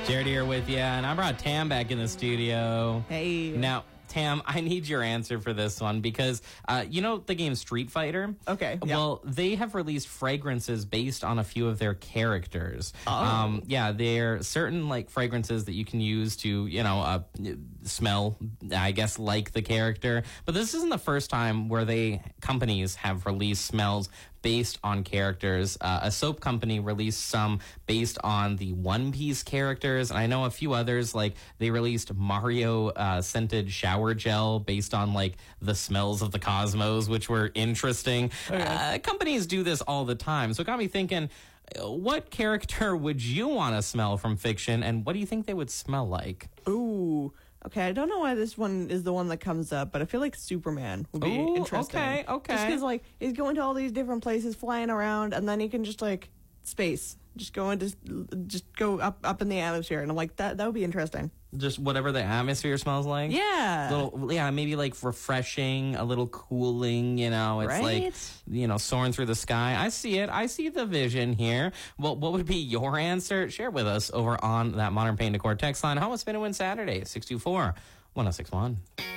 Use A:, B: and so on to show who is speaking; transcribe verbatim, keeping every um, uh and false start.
A: Jared here with you, and I brought Tam back in the studio.
B: Hey.
A: Now, Tam, I need your answer for this one because, uh, you know the game Street Fighter?
B: Okay, yeah.
A: Well, they have released fragrances based on a few of their characters.
B: Oh.
A: Um, yeah, they're certain, like, fragrances that you can use to, you know, uh, smell, I guess, like the character. But this isn't the first time where they, companies have released smells based on characters. Uh, a soap company released some based on the One Piece characters, and I know a few others, like they released Mario uh, scented shower gel based on like the smells of the cosmos, which were interesting. Okay. Uh, companies do this all the time, so it got me thinking, what character would you want to smell from fiction, and what do you think they would smell like?
B: Ooh. Okay, I don't know why this one is the one that comes up, but I feel like Superman would be
A: Ooh,
B: interesting.
A: okay, okay.
B: Just because, like, he's going to all these different places, flying around, and then he can just, like, space. Just go into, just go up, up in the atmosphere, and I'm like, that that would be interesting.
A: Just whatever the atmosphere smells like?
B: Yeah.
A: Little, yeah, maybe like refreshing, a little cooling, you know. It's
B: right?
A: like, you know, soaring through the sky. I see it. I see the vision here. Well, what would be your answer? Share it with us over on that Modern Paint Decor text line. Home of Spin and Win Saturday, six two four, one oh six one.